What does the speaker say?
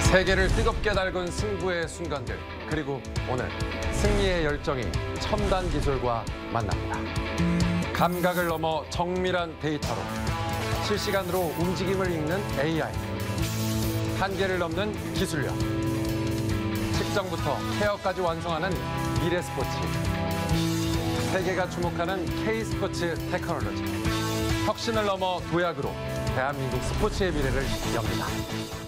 세계를 뜨겁게 달군 승부의 순간들, 그리고 오늘 승리의 열정이 첨단 기술과 만납니다. 감각을 넘어 정밀한 데이터로 실시간으로 움직임을 읽는 AI, 한계를 넘는 기술력, 측정부터 케어까지 완성하는 미래 스포츠, 세계가 주목하는 K스포츠 테크놀로지, 혁신을 넘어 도약으로 대한민국 스포츠의 미래를 엽니다.